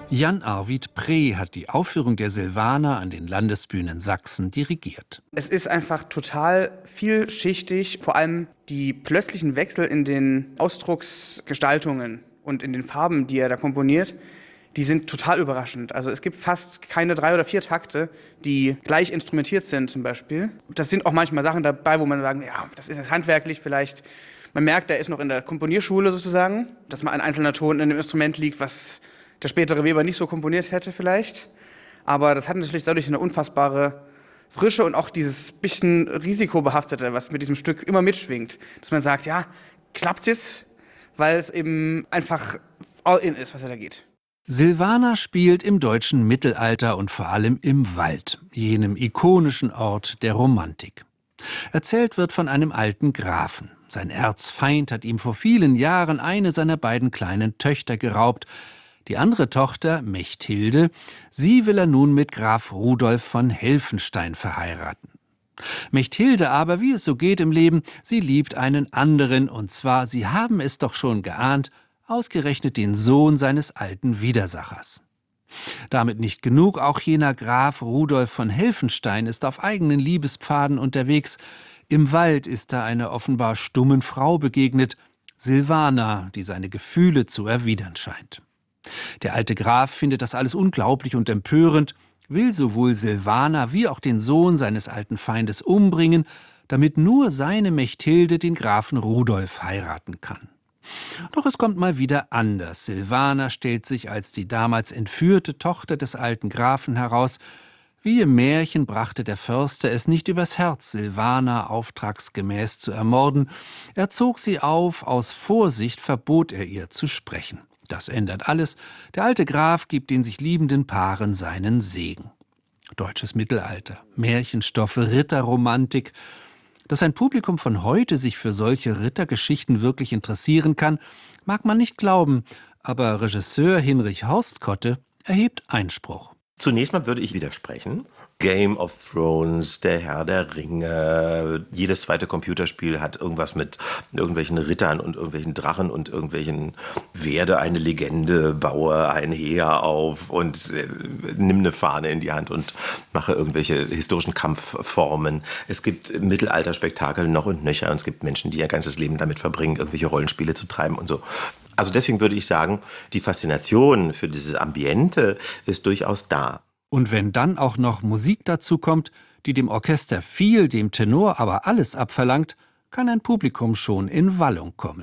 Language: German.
Jan Arvid Preh hat die Aufführung der Silvaner an den Landesbühnen Sachsen dirigiert. Es ist einfach total vielschichtig, vor allem die plötzlichen Wechsel in den Ausdrucksgestaltungen und in den Farben, die er da komponiert, die sind total überraschend. Also es gibt fast keine 3 oder 4 Takte, die gleich instrumentiert sind zum Beispiel. Das sind auch manchmal Sachen dabei, wo man sagt, ja, das ist jetzt handwerklich vielleicht. Man merkt, er ist noch in der Komponierschule sozusagen, dass mal ein einzelner Ton in einem Instrument liegt, was der spätere Weber nicht so komponiert hätte vielleicht. Aber das hat natürlich dadurch eine unfassbare Frische und auch dieses bisschen Risikobehaftete, was mit diesem Stück immer mitschwingt. Dass man sagt, ja, klappt's jetzt, weil es eben einfach all in ist, was er da geht. Silvaner spielt im deutschen Mittelalter und vor allem im Wald, jenem ikonischen Ort der Romantik. Erzählt wird von einem alten Grafen. Sein Erzfeind hat ihm vor vielen Jahren eine seiner beiden kleinen Töchter geraubt. Die andere Tochter, Mechthilde, sie will er nun mit Graf Rudolf von Helfenstein verheiraten. Mechthilde aber, wie es so geht im Leben, sie liebt einen anderen, und zwar, Sie haben es doch schon geahnt, ausgerechnet den Sohn seines alten Widersachers. Damit nicht genug, auch jener Graf Rudolf von Helfenstein ist auf eigenen Liebespfaden unterwegs. Im Wald ist er einer offenbar stummen Frau begegnet, Silvana, die seine Gefühle zu erwidern scheint. Der alte Graf findet das alles unglaublich und empörend, will sowohl Silvana wie auch den Sohn seines alten Feindes umbringen, damit nur seine Mechthilde den Grafen Rudolf heiraten kann. Doch es kommt mal wieder anders. Silvana stellt sich als die damals entführte Tochter des alten Grafen heraus. Wie im Märchen brachte der Förster es nicht übers Herz, Silvana auftragsgemäß zu ermorden. Er zog sie auf, aus Vorsicht verbot er ihr zu sprechen. Das ändert alles. Der alte Graf gibt den sich liebenden Paaren seinen Segen. Deutsches Mittelalter, Märchenstoffe, Ritterromantik. Dass ein Publikum von heute sich für solche Rittergeschichten wirklich interessieren kann, mag man nicht glauben, aber Regisseur Hinrich Horstkotte erhebt Einspruch. Zunächst mal würde ich widersprechen. Game of Thrones, der Herr der Ringe, jedes zweite Computerspiel hat irgendwas mit irgendwelchen Rittern und irgendwelchen Drachen und irgendwelchen werde eine Legende, baue ein Heer auf und nimm eine Fahne in die Hand und mache irgendwelche historischen Kampfformen. Es gibt Mittelalterspektakel noch und nöcher und es gibt Menschen, die ihr ganzes Leben damit verbringen, irgendwelche Rollenspiele zu treiben und so. Also deswegen würde ich sagen, die Faszination für dieses Ambiente ist durchaus da. Und wenn dann auch noch Musik dazu kommt, die dem Orchester viel, dem Tenor aber alles abverlangt, kann ein Publikum schon in Wallung kommen.